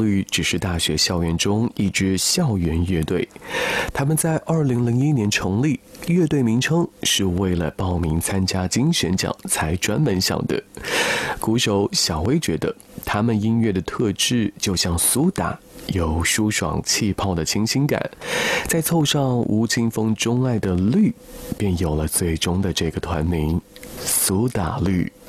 绿只是大学校园中一支校园乐队，他们在2001年成立，乐队名称是为了报名参加金选奖才专门想的。鼓手小薇觉得他们音乐的特质就像苏打，有舒爽气泡的清新感，再凑上吴青峰钟爱的绿，便有了最终的这个团名苏打绿。